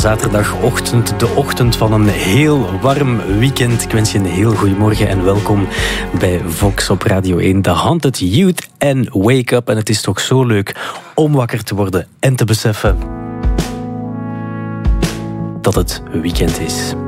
zaterdagochtend, de ochtend van een heel warm weekend. Ik wens je een heel goedemorgen en welkom bij Vox op Radio 1. The Haunted Youth en Wake Up. En het is toch zo leuk om wakker te worden en te beseffen dat het weekend is.